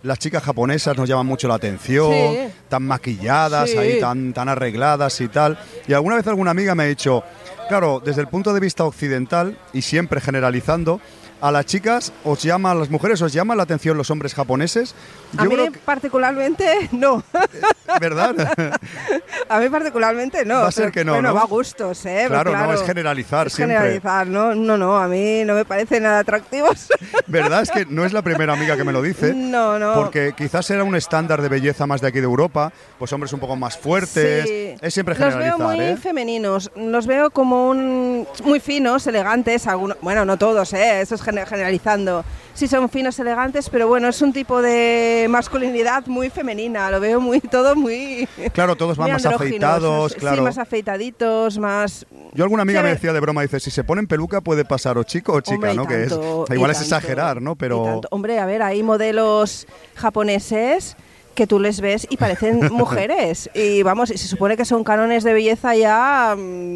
las chicas japonesas nos llaman mucho la atención, Sí. tan maquilladas, Sí. ahí tan arregladas y tal. Y alguna vez alguna amiga me ha dicho, claro, desde el punto de vista occidental, y siempre generalizando, a las chicas a las mujeres os llama la atención los hombres japoneses. A mí particularmente no. ¿Verdad? A mí particularmente no. Va a ser que no, bueno, ¿no? va a gustos, ¿eh? Claro, no, es generalizar siempre. Generalizar, no, a mí no me parecen nada atractivos. ¿Verdad? Es que no es la primera amiga que me lo dice. No. Porque quizás era un estándar de belleza más de aquí de Europa, pues hombres un poco más fuertes. Sí. Es siempre generalizar, Los veo muy ¿eh? femeninos, los veo como muy finos, elegantes, algunos, bueno, no todos, eso es generalizando. Sí son finos, elegantes, pero bueno, es un tipo de masculinidad muy femenina, lo veo todo muy... Claro, todos van muy más andróginos, afeitados, claro. Sí, más afeitaditos, más... Yo alguna amiga Se me ve- decía de broma, dice, si se ponen peluca puede pasar o chico o chica, Hombre, y ¿no? tanto, Que es igual y es tanto, exagerar, ¿no? y Pero tanto. Hombre, a ver, hay modelos japoneses que tú les ves y parecen mujeres. Y vamos, y se supone que son cánones de belleza ya,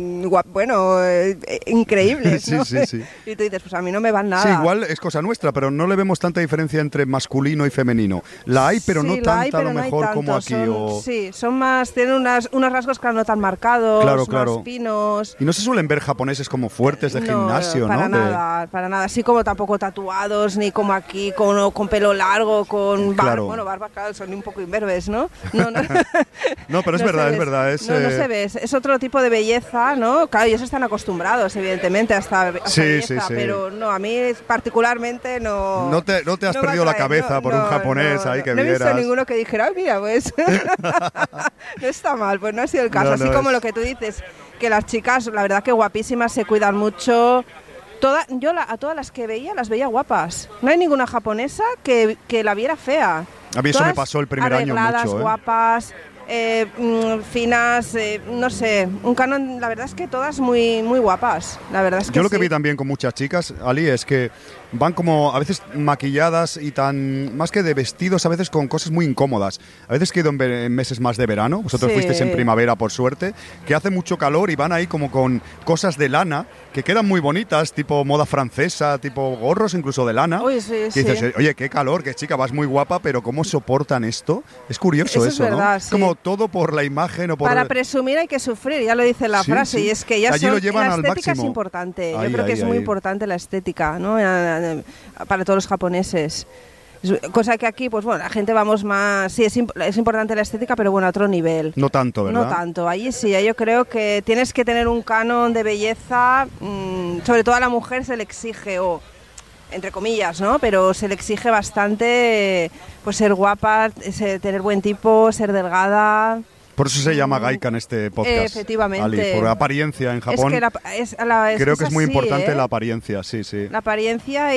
increíbles, ¿no? Sí. Y tú dices, pues a mí no me van nada. sí, igual es cosa nuestra, pero no le vemos tanta diferencia entre masculino y femenino. La hay, pero Sí, no la tanta hay, pero a lo no hay mejor tanto. como aquí. Sí, son más, tienen unos rasgos, claro, no tan marcados, Claro. más finos. Y no se suelen ver japoneses como fuertes de gimnasio, para ¿no? Para nada. Así como tampoco tatuados, ni como aquí, con pelo largo, con barba. Claro. Bueno, barba, claro, son un poco imberbes, ¿no? No. No, pero es No verdad, se es ve. verdad. No se ve, es otro tipo de belleza, ¿no? Claro, ellos están acostumbrados, evidentemente, a esta Sí, belleza, sí. pero no, a mí particularmente no... No te has no perdido me la atrae, cabeza por un japonés ahí que no he vieras. visto ninguno que dijera, "Ay, mira, pues no está mal", pues no ha sido el caso. No, Así no, como es- lo que tú dices, que las chicas, la verdad que guapísimas, se cuidan mucho. A todas las que veía, las veía guapas. No hay ninguna japonesa que la viera fea. A mí eso me Todas pasó el primer año arregladas, mucho, ¿eh? guapas, finas, no sé, un canon, la verdad es que todas muy, muy guapas, la verdad es que Yo lo que sí. vi también con muchas chicas, Ali, es que van como a veces maquilladas y tan, más que de vestidos, a veces con cosas muy incómodas. A veces que he ido en meses más de verano, vosotros Sí. fuisteis en primavera por suerte, que hace mucho calor y van ahí como con cosas de lana que quedan muy bonitas, tipo moda francesa, tipo gorros incluso de lana. Uy, sí, Y dices, sí. oye, qué calor, qué chica, vas muy guapa, pero ¿cómo soportan esto? Es curioso Eso es eso, ¿no? verdad, Es sí. como todo por la imagen o por... Para presumir hay que sufrir, ya lo dice la Sí, frase, sí. y es que ya Allí lo llevan la al estética máximo. es importante. Ahí, Yo creo que ahí, es muy ahí. importante la estética, ¿no? Para todos los japoneses. Cosa que aquí, pues bueno, la gente vamos más... Sí, es importante la estética, pero bueno, a otro nivel. No tanto, ¿verdad? No tanto, allí sí, yo creo que tienes que tener un canon de belleza, sobre todo a la mujer se le exige, o entre comillas, ¿no? Pero se le exige bastante, pues ser guapa, tener buen tipo, ser delgada. Por eso se llama Gaika en este podcast. Efectivamente. Ali, por apariencia en Japón. Creo que es muy así, importante ¿eh? la apariencia, sí. La apariencia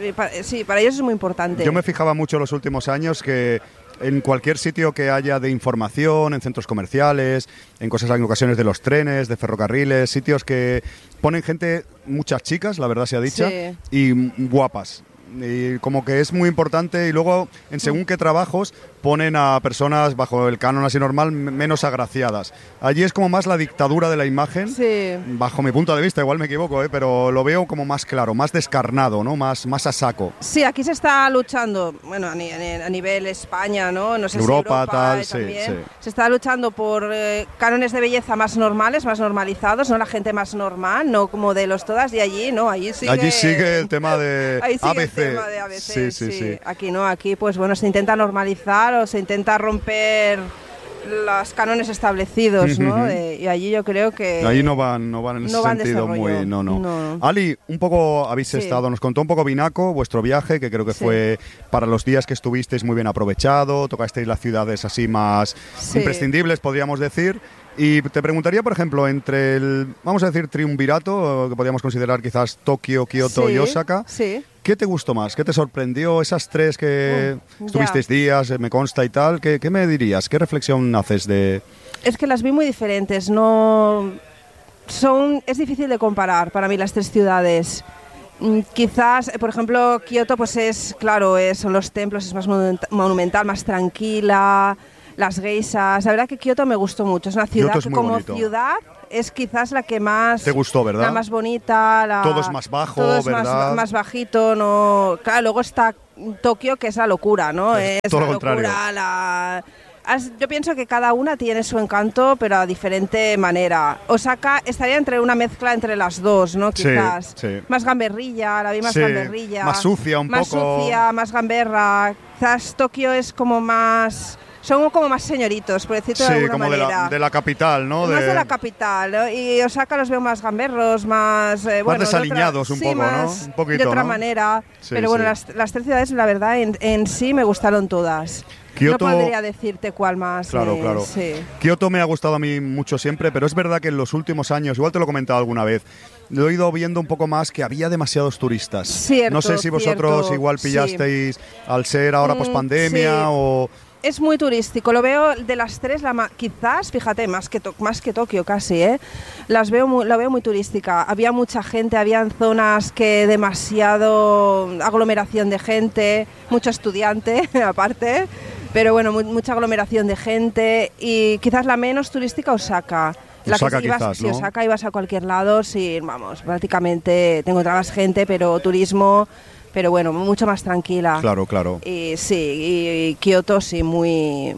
sí, para ellos es muy importante. Yo me fijaba mucho en los últimos años que en cualquier sitio que haya de información, en centros comerciales, en ocasiones de los trenes, de ferrocarriles, sitios que ponen gente, muchas chicas, la verdad sea dicha, Sí. y guapas. Y como que es muy importante, y luego en según qué trabajos ponen a personas bajo el canon así normal menos agraciadas. Allí es como más la dictadura de la imagen, Sí. bajo mi punto de vista, igual me equivoco, pero lo veo como más claro, más descarnado, ¿no? Más a saco. Sí, aquí se está luchando, bueno, a nivel España, ¿no? No sé Europa, si tal, sí, también. sí. Se está luchando por cánones de belleza más normales, más normalizados, ¿no? La gente más normal, no como modelos todas, y allí, ¿no? Allí sigue el tema de Ahí sigue ABC. el tema de ABC, Sí. Aquí no, aquí pues bueno, se intenta normalizar o se intenta romper los cánones establecidos, ¿no? Y allí yo creo que... Ahí no van en ese no van de ese sentido rollo. muy... No. No. Ali, un poco habéis Sí. estado, nos contó un poco Binaco, vuestro viaje, que creo que Sí. fue para los días que estuvisteis muy bien aprovechado, tocasteis las ciudades así más Sí. imprescindibles, podríamos decir. Y te preguntaría, por ejemplo, entre el, vamos a decir, triunvirato, que podríamos considerar quizás Tokio, Kioto Sí, y Osaka, sí. ¿qué te gustó más? ¿Qué te sorprendió? Esas tres que estuvisteis días, me consta y tal, ¿qué me dirías? ¿Qué reflexión haces de...? Es que las vi muy diferentes, es difícil de comparar para mí las tres ciudades. Quizás, por ejemplo, Kioto pues son los templos, es más monumental, más tranquila, las geishas. La verdad que Kioto me gustó mucho, es una ciudad Kioto es que muy como bonito. ciudad es quizás la que más... Te gustó, ¿verdad? La más bonita. Todo es más bajo, todo es ¿verdad? más bajito, no... Claro, luego está Tokio, que es la locura, ¿no? Es Es todo la lo contrario. locura, yo pienso que cada una tiene su encanto, pero a diferente manera. Osaka estaría entre una mezcla entre las dos, ¿no? Sí, Quizás. sí. Más gamberrilla, la vi más Sí, gamberrilla. más sucia un más poco. Más sucia, más gamberra. Quizás Tokio es como más... Son como más señoritos, por decirlo de Sí, alguna como manera. de la capital, ¿no? Más de la capital, ¿no? Y Osaka los veo más gamberros, más... bueno, desaliñados un poco, ¿no? Un poquito, de otra ¿no? manera. Sí, pero bueno, sí. las tres ciudades, la verdad, en sí me gustaron todas. Kioto- No podría decirte cuál más. Claro, claro. Sí. Kioto me ha gustado a mí mucho siempre, pero es verdad que en los últimos años, igual te lo he comentado alguna vez, lo he ido viendo un poco más que había demasiados turistas. Cierto, No sé si vosotros cierto, igual sí. pillasteis al ser ahora pospandemia sí. o... Es muy turístico, lo veo de las tres, quizás, fíjate, más que Tokio casi, ¿eh? La veo muy turística. Había mucha gente, habían zonas que demasiado aglomeración de gente, mucho estudiante aparte, pero bueno, mucha aglomeración de gente y quizás la menos turística Osaka. Osaka que ibas, quizás, si ¿no? Osaka ibas a cualquier lado, sí, vamos, prácticamente te encontrabas gente, pero turismo, pero bueno, mucho más tranquila. Claro, claro. Y sí, y Kioto sí, muy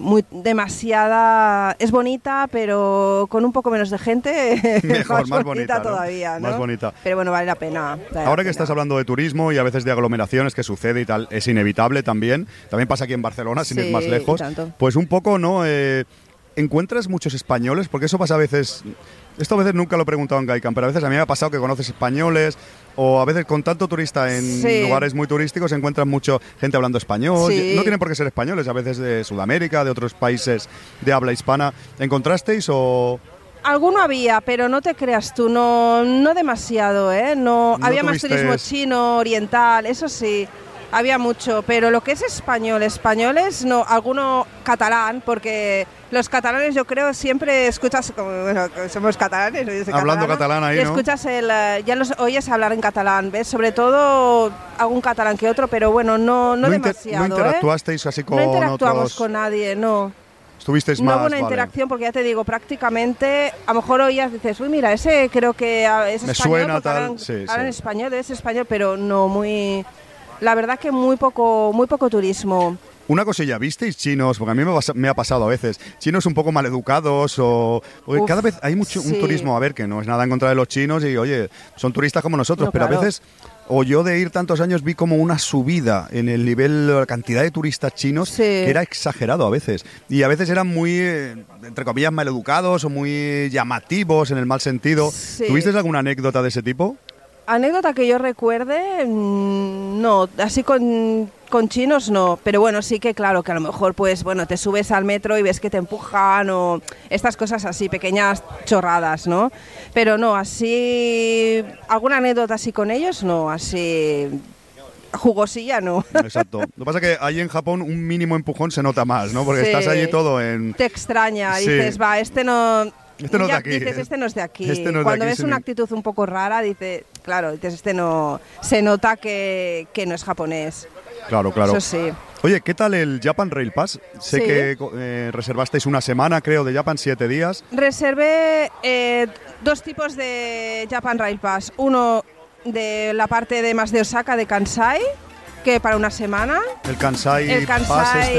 demasiada, es bonita, pero con un poco menos de gente, Mejor, más bonita, ¿no? todavía, ¿no? Más bonita. Pero bueno, vale la pena. Ahora que estás hablando de turismo y a veces de aglomeraciones que sucede y tal, es inevitable también. También pasa aquí en Barcelona, sin Sí, ir más lejos. y tanto. Pues un poco, ¿no? ¿Encuentras muchos españoles? Porque eso pasa a veces... Esto a veces nunca lo he preguntado en Gaikan, pero a veces a mí me ha pasado que conoces españoles o a veces con tanto turista en Sí. lugares muy turísticos se encuentran mucho gente hablando español. Sí. No tienen por qué ser españoles, a veces de Sudamérica, de otros países de habla hispana. ¿Encontrasteis o...? Alguno había, pero no te creas tú, no demasiado, ¿eh? No había más tuviste- turismo chino, oriental, eso sí. Había mucho, pero lo que es españoles, no, alguno catalán, porque los catalanes yo creo siempre escuchas, como, bueno, somos catalanes, yo soy Hablando catalana, catalán ahí, y ¿no? escuchas ya los oyes hablar en catalán, ¿ves? Sobre todo algún catalán que otro, pero bueno, no demasiado, ¿No interactuasteis así con no interactuamos otros? con nadie, no. ¿Estuvisteis No más? hubo una vale. interacción porque ya te digo, prácticamente a lo mejor oías, dices, uy, mira, ese creo que es Me español, suena porque tal, hablan, sí, hablan sí. español, es español, pero no muy... La verdad que muy poco turismo. Una cosilla, ¿visteis chinos? Porque a mí me ha pasado a veces. Chinos un poco maleducados o... Porque Uf, cada vez hay mucho un sí. turismo, a ver, que no es nada en contra de los chinos y, oye, son turistas como nosotros, No, pero claro. a veces... O yo de ir tantos años vi como una subida en el nivel, la cantidad de turistas chinos, Sí. que era exagerado a veces. Y a veces eran muy, entre comillas, maleducados o muy llamativos en el mal sentido. Sí. ¿Tuvisteis alguna anécdota de ese tipo? Anécdota que yo recuerde, no, así con chinos no, pero bueno, sí que claro, que a lo mejor pues bueno, te subes al metro y ves que te empujan o estas cosas así, pequeñas chorradas, ¿no? Pero no, así, alguna anécdota así con ellos, no, así jugosilla, no. Exacto. Lo que pasa es que ahí en Japón un mínimo empujón se nota más, ¿no? Porque Sí. estás allí todo en... Te extraña, Sí. dices, va, este no... Este no es de ya aquí. Dices, este no es de aquí. Este no es de Cuando aquí, ves sí. una actitud un poco rara, dices, claro, dices, este no... Se nota que no es japonés. Claro, claro. Eso sí. Oye, ¿qué tal el Japan Rail Pass? Sé Sí. que reservasteis una semana, creo, de Japan, 7 días. Reservé dos tipos de Japan Rail Pass. Uno de la parte de más de Osaka, de Kansai, que para una semana. El Kansai, El Pass Kansai